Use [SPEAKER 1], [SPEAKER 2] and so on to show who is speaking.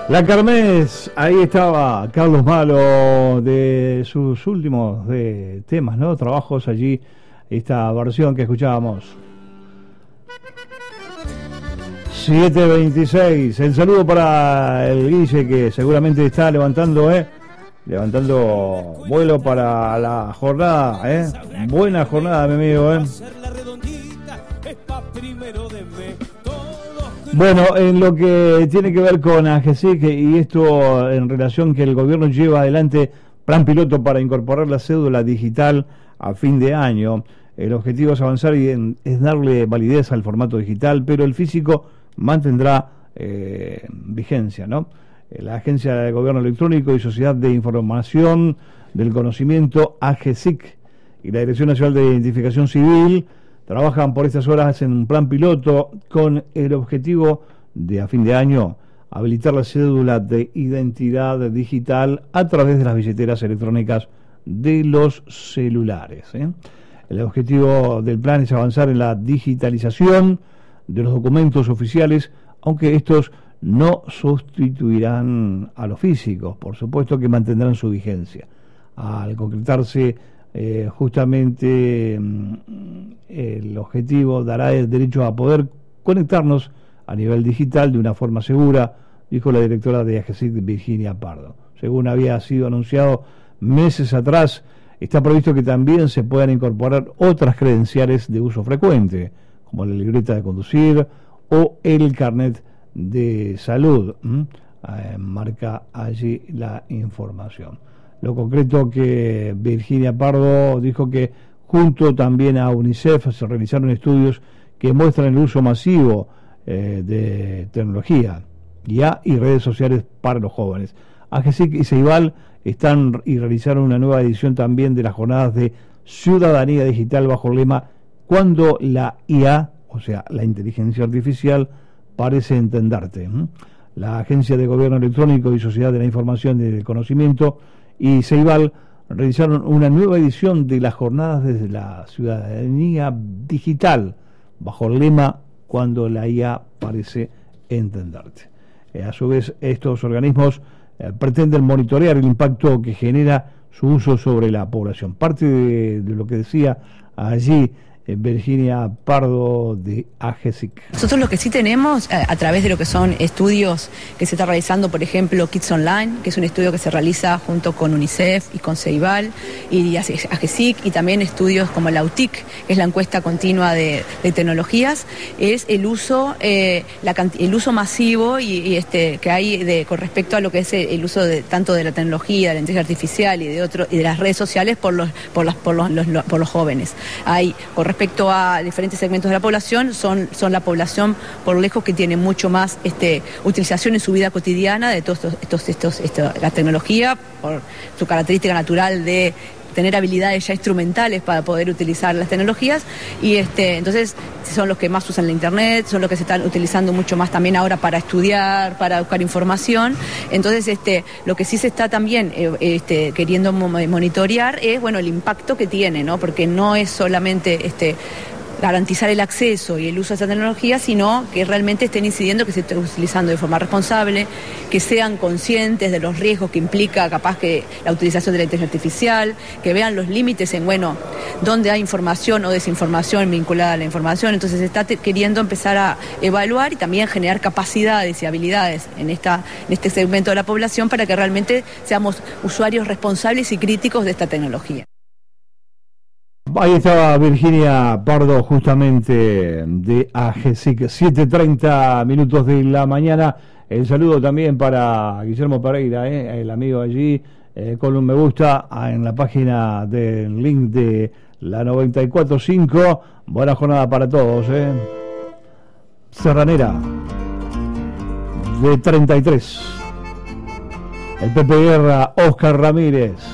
[SPEAKER 1] La Kermés, ahí estaba Carlos Malo de sus últimos temas, ¿no? Trabajos allí, esta versión que escuchábamos. 7:26, el saludo para el Guille que seguramente está levantando vuelo para la jornada, buena jornada, mi amigo, Bueno, en lo que tiene que ver con AGESIC y esto en relación que el gobierno lleva adelante plan piloto para incorporar la cédula digital a fin de año. El objetivo es avanzar y es darle validez al formato digital, pero el físico mantendrá vigencia, ¿no? La Agencia de Gobierno Electrónico y Sociedad de Información del Conocimiento, AGESIC, y la Dirección Nacional de Identificación Civil trabajan por estas horas en un plan piloto con el objetivo de a fin de año habilitar la cédula de identidad digital a través de las billeteras electrónicas de los celulares. El objetivo del plan es avanzar en la digitalización de los documentos oficiales, aunque estos no sustituirán a los físicos, por supuesto que mantendrán su vigencia. Al concretarse justamente el objetivo dará el derecho a poder conectarnos a nivel digital de una forma segura, dijo la directora de AGESIC, Virginia Pardo. Según había sido anunciado meses atrás, está previsto que también se puedan incorporar otras credenciales de uso frecuente, como la libreta de conducir o el carnet de salud. Marca allí la información. Lo concreto que Virginia Pardo dijo que junto también a UNICEF se realizaron estudios que muestran el uso masivo de tecnología y redes sociales para los jóvenes. AGESIC y Ceibal están y realizaron una nueva edición también de las jornadas de ciudadanía digital bajo el lema "Cuando la IA", o sea, la inteligencia artificial, parece entenderte. La Agencia de Gobierno Electrónico y Sociedad de la Información y del Conocimiento y Ceibal realizaron una nueva edición de las jornadas de la ciudadanía digital bajo el lema "Cuando la IA parece entenderte". A su vez, estos organismos pretenden monitorear el impacto que genera su uso sobre la población. Parte de lo que decía allí Virginia Pardo de AGESIC.
[SPEAKER 2] Nosotros lo que sí tenemos a través de lo que son estudios que se está realizando, por ejemplo, Kids Online, que es un estudio que se realiza junto con UNICEF y con Ceibal y AGESIC, y también estudios como la UTIC, que es la encuesta continua de tecnologías, es el uso masivo que hay con respecto a lo que es el uso tanto de la tecnología, de la inteligencia artificial y de las redes sociales por los jóvenes. Hay con respecto a diferentes segmentos de la población, son la población por lejos que tiene mucho más utilización en su vida cotidiana de la tecnología, por su característica natural de tener habilidades ya instrumentales para poder utilizar las tecnologías, y entonces son los que más usan la internet, son los que se están utilizando mucho más también ahora para estudiar, para buscar información. Entonces lo que sí se está también queriendo monitorear es el impacto que tiene, ¿no? Porque no es solamente garantizar el acceso y el uso de esa tecnología, sino que realmente estén incidiendo, que se esté utilizando de forma responsable, que sean conscientes de los riesgos que implica capaz que la utilización de la inteligencia artificial, que vean los límites en, dónde hay información o desinformación vinculada a la información. Entonces se está queriendo empezar a evaluar y también generar capacidades y habilidades en este segmento de la población para que realmente seamos usuarios responsables y críticos de esta tecnología.
[SPEAKER 1] Ahí estaba Virginia Pardo justamente de AGESIC. 7:30 de la mañana. El saludo también para Guillermo Pereira, el amigo allí, con un me gusta en la página del link de la 94.5. Buena jornada para todos. Serranera de 33. El Pepe Guerra, Oscar Ramírez.